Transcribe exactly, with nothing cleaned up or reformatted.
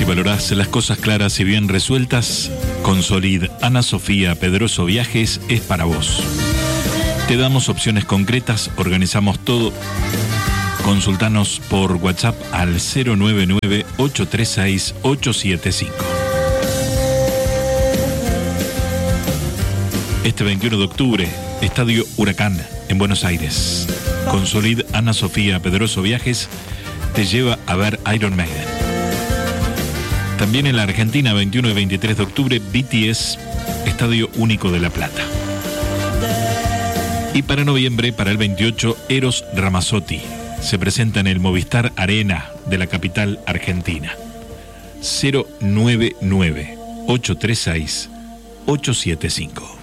valorás las cosas claras y bien resueltas, Consolid Ana Sofía Pedroso Viajes es para vos. Te damos opciones concretas, organizamos todo. Consultanos por WhatsApp al cero nueve nueve, ocho tres seis, ocho siete cinco. Este veintiuno de octubre, Estadio Huracán, en Buenos Aires. Consolid Ana Sofía Pedroso Viajes te lleva a ver Iron Maiden. También en la Argentina, veintiuno y veintitrés de octubre, B T S, Estadio Único de La Plata. Y para noviembre, para el veintiocho, Eros Ramazzotti se presenta en el Movistar Arena de la capital argentina. cero nueve nueve, ocho tres seis, ocho siete cinco.